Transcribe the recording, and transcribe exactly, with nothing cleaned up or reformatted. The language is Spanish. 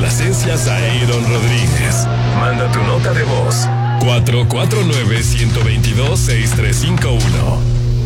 complacencias a Aaron Rodríguez. Manda tu nota de voz. cuatro cuatro nueve, uno dos dos, seis tres cinco uno.